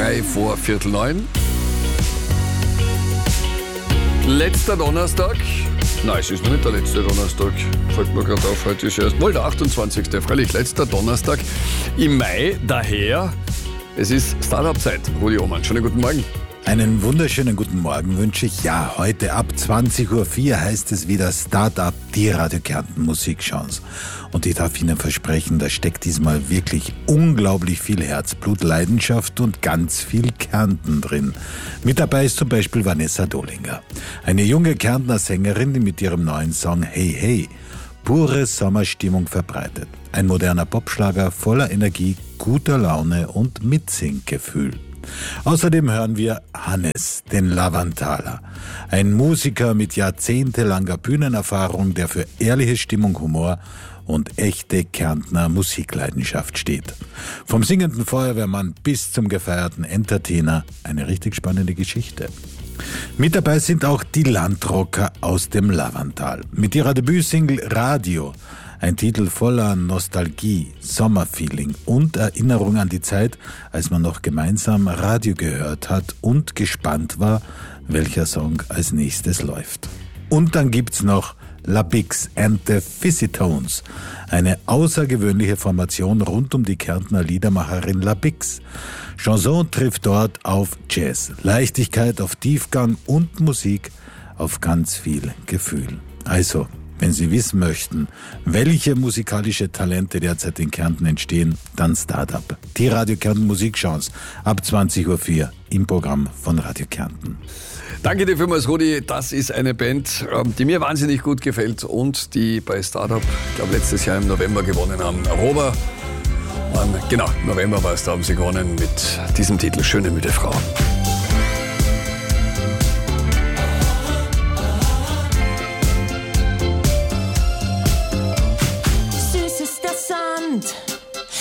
3 vor Viertel 9. Letzter Donnerstag. Nein, es ist noch nicht der letzte Donnerstag. Fällt mir gerade auf, heute ist erst wohl der 28. Freilich letzter Donnerstag im Mai. Daher, es ist Startup-Zeit. Rudi Ohmann, schönen guten Morgen. Einen wunderschönen guten Morgen wünsche ich. Ja, heute ab 20.04 Uhr heißt es wieder Startup, die Radio Kärnten Musikchance. Und ich darf Ihnen versprechen, da steckt diesmal wirklich unglaublich viel Herzblut, Leidenschaft und ganz viel Kärnten drin. Mit dabei ist zum Beispiel Vanessa Dolinger, eine junge Kärntner Sängerin, die mit ihrem neuen Song Hey Hey pure Sommerstimmung verbreitet. Ein moderner Popschlager voller Energie, guter Laune und Mitsinggefühl. Außerdem hören wir Hannes, den Lavanthaler. Ein Musiker mit jahrzehntelanger Bühnenerfahrung, der für ehrliche Stimmung, Humor und echte Kärntner Musikleidenschaft steht. Vom singenden Feuerwehrmann bis zum gefeierten Entertainer, eine richtig spannende Geschichte. Mit dabei sind auch die Landrocker aus dem Lavantal. Mit ihrer Debütsingle Radio, ein Titel voller Nostalgie, Sommerfeeling und Erinnerung an die Zeit, als man noch gemeinsam Radio gehört hat und gespannt war, welcher Song als nächstes läuft. Und dann gibt's noch La Bix and the Fizzy-Tones, eine außergewöhnliche Formation rund um die Kärntner Liedermacherin La Bix. Chanson trifft dort auf Jazz, Leichtigkeit auf Tiefgang und Musik auf ganz viel Gefühl. Also, wenn Sie wissen möchten, welche musikalische Talente derzeit in Kärnten entstehen, dann Startup. Die Radio Kärnten Musikchance ab 20.04 Uhr im Programm von Radio Kärnten. Danke dir vielmals, Rudi. Das ist eine Band, die mir wahnsinnig gut gefällt und die bei Startup, ich glaube, letztes Jahr im November gewonnen haben. Rover, genau, November war es, da haben sie gewonnen mit diesem Titel Schöne müde Frau.